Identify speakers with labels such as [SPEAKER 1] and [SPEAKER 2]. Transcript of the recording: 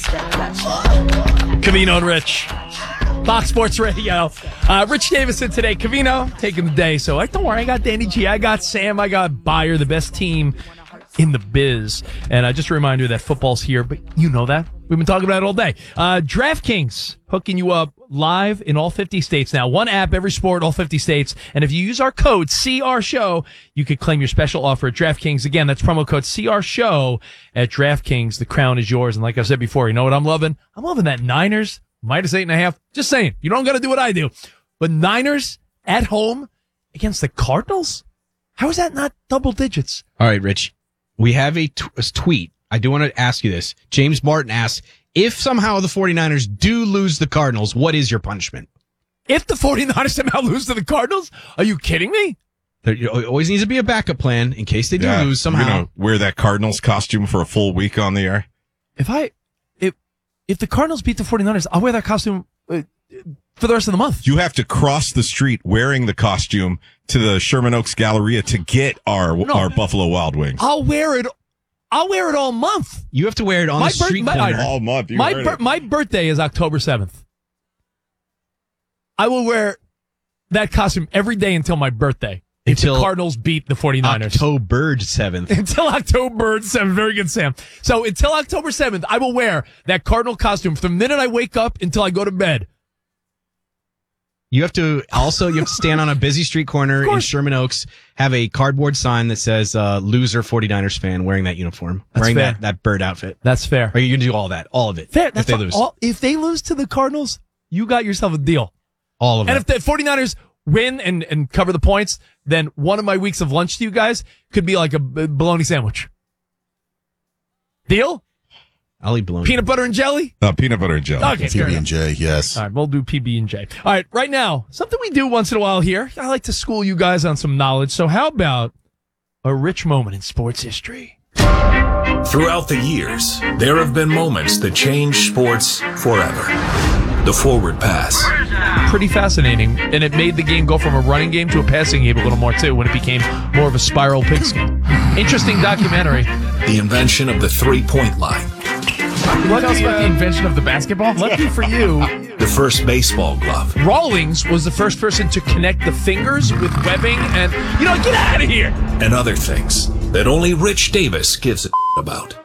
[SPEAKER 1] Covino and Rich. Fox Sports Radio. Rich Davison today. Covino taking the day. So don't worry. I got Danny G. I got Sam. I got Bayer, the best team in the biz. And just a reminder that football's here, but you know that. We've been talking about it all day. DraftKings hooking you up live in all 50 states now. One app, every sport, all 50 states. And if you use our code CRSHOW, you could claim your special offer at DraftKings. Again, that's promo code CRSHOW at DraftKings. The crown is yours. And like I said before, you know what I'm loving? I'm loving that Niners minus 8.5. Just saying. You don't got to do what I do. But Niners at home against the Cardinals? How is that not double digits?
[SPEAKER 2] All right, Rich. We have a tweet. I do want to ask you this. James Martin asks, if somehow the 49ers do lose the Cardinals, what is your punishment?
[SPEAKER 1] If the 49ers somehow lose to the Cardinals? Are you kidding me?
[SPEAKER 2] There always needs to be a backup plan in case they do lose somehow.
[SPEAKER 3] You're going to wear that Cardinals costume for a full week on the air?
[SPEAKER 1] If the Cardinals beat the 49ers, I'll wear that costume for the rest of the month.
[SPEAKER 3] You have to cross the street wearing the costume to the Sherman Oaks Galleria to get our Buffalo Wild Wings.
[SPEAKER 1] I'll wear it all month.
[SPEAKER 2] You have to wear it on the street corner.
[SPEAKER 3] All month.
[SPEAKER 1] My birthday is October 7th. I will wear that costume every day until my birthday. Until the Cardinals beat the 49ers.
[SPEAKER 2] October 7th.
[SPEAKER 1] Until October 7th. Very good, Sam. So until October 7th, I will wear that Cardinal costume from the minute I wake up until I go to bed.
[SPEAKER 2] You have to stand on a busy street corner in Sherman Oaks, have a cardboard sign that says loser 49ers fan wearing that uniform, wearing that bird outfit.
[SPEAKER 1] That's fair.
[SPEAKER 2] Are you going to do all that? All of it.
[SPEAKER 1] Fair.
[SPEAKER 2] If they lose.
[SPEAKER 1] If they lose to the Cardinals, you got yourself a deal.
[SPEAKER 2] All of it.
[SPEAKER 1] And if the 49ers win and cover the points, then one of my weeks of lunch to you guys could be like a bologna sandwich. Deal?
[SPEAKER 2] I'll eat bologna.
[SPEAKER 1] Peanut butter and jelly?
[SPEAKER 3] Peanut butter and jelly.
[SPEAKER 1] Okay,
[SPEAKER 4] PB&J, yes.
[SPEAKER 1] All right, we'll do PB&J. All right, right now, something we do once in a while here. I like to school you guys on some knowledge. So how about a rich moment in sports history?
[SPEAKER 5] Throughout the years, there have been moments that change sports forever. The forward pass.
[SPEAKER 1] Pretty fascinating, and it made the game go from a running game to a passing game a little more, too, when it became more of a spiral pigskin. Interesting documentary.
[SPEAKER 5] The invention of the three-point line.
[SPEAKER 6] What else about the invention of the basketball?
[SPEAKER 1] Lucky for you.
[SPEAKER 5] The first baseball glove.
[SPEAKER 1] Rawlings was the first person to connect the fingers with webbing and, get out of here.
[SPEAKER 5] And other things that only Rich Davis gives a about.